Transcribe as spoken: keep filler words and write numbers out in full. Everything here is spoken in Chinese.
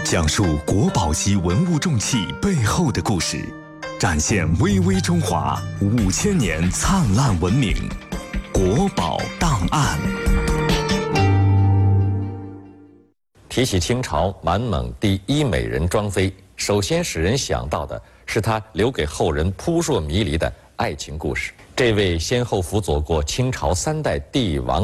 讲述国宝级文物重器背后的故事，展现巍巍中华五千年灿烂文明。国宝档案。 提起清朝满蒙第一美人庄妃，首先使人想到的是她留给后人扑朔迷离的爱情故事。这位先后辅佐过清朝三代帝王